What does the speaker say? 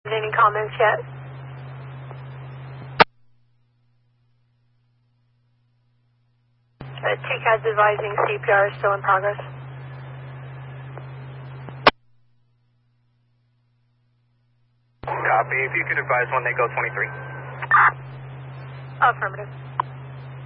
Any comments yet? TCAD's advising CPR is still in progress. Copy. If you could advise when they go 23. Affirmative.